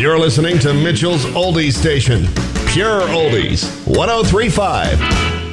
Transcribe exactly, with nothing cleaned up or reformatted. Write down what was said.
You're listening to Mitchell's Oldies Station. Pure Oldies. ten thirty-five.